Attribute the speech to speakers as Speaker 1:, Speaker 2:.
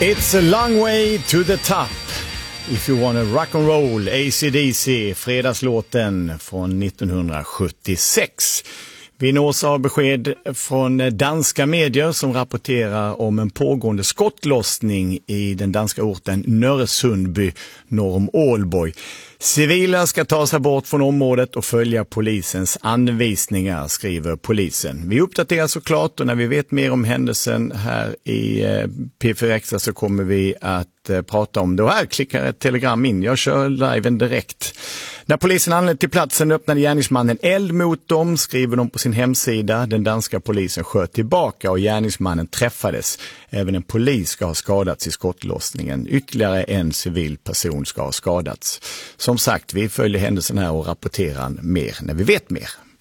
Speaker 1: It's a long way to the top. If you wanna rock and roll, AC/DC, fredagslåten från 1976. Vi nås av besked från danska medier som rapporterar om en pågående skottlossning i den danska orten Nörresundby norr om Ålborg. Civila ska ta sig bort från området och följa polisens anvisningar, skriver polisen. Vi uppdaterar såklart, och när vi vet mer om händelsen här i P4 Extra så kommer vi att prata om det. Och här klickar ett telegram in. Jag kör liven direkt. När polisen anlände till platsen öppnade gärningsmannen eld mot dem, skriver de på sin hemsida. Den danska polisen sköt tillbaka och gärningsmannen träffades. Även en polis ska ha skadats i skottlossningen. Ytterligare en civil person ska ha skadats. Som sagt, vi följer händelsen här och rapporterar mer när vi vet mer.